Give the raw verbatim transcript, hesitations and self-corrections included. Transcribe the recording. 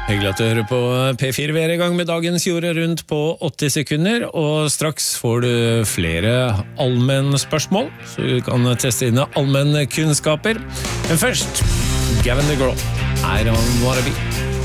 Hyggelig at du hører på P fire. Vi er i gang med dagens jorda rundt på åtti sekunder, og straks får du flere allmenn spørsmål, så du kan teste dine allmenn kunnskaper. Men først, Gavin DeGraw, I Don't Wanna Be.